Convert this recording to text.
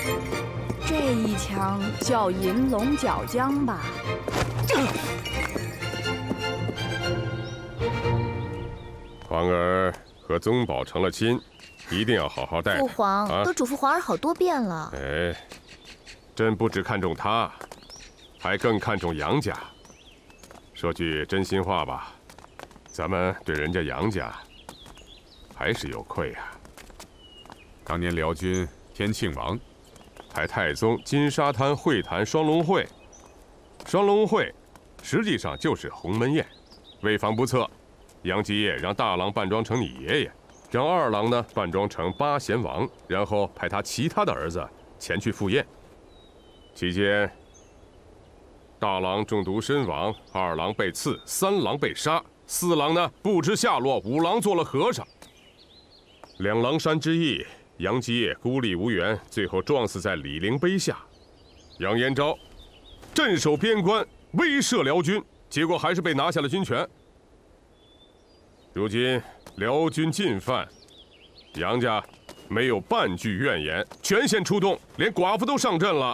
这一枪叫银龙角浆吧。 皇儿和宗保成了亲，一定要好好待他。 父皇都嘱咐皇儿好多遍了。 哎，朕不只看重他，还更看重杨家。说句真心话吧，咱们对人家杨家还是有愧呀。 当年辽军天庆王派太宗金沙滩会谈双龙会，双龙会实际上就是鸿门宴。为防不测，杨继业让大郎扮装成你爷爷，让二郎呢扮装成八贤王，然后派他其他的儿子前去赴宴。期间，大郎中毒身亡，二郎被刺，三郎被杀，四郎呢不知下落，五郎做了和尚。两狼山之役，杨继业孤立无援，最后撞死在李陵碑下。杨延昭镇守边关，威慑辽军，结果还是被拿下了军权。如今辽军进犯，杨家没有半句怨言，全线出动，连寡妇都上阵了。